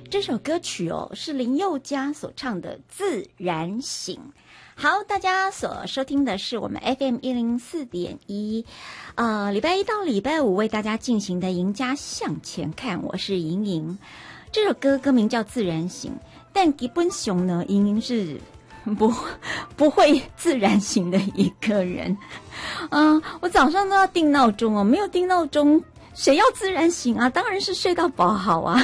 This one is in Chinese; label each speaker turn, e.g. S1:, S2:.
S1: 这首歌曲是林宥嘉所唱的《自然醒》。好，大家所收听的是我们 FM104.1，礼拜一到礼拜五为大家进行的《赢家向前看》，我是莹莹。这首歌名叫《自然醒》，但基本上呢，莹莹是不会自然醒的一个人。我早上都要定闹钟没有定闹钟，谁要自然醒啊？当然是睡到饱好啊。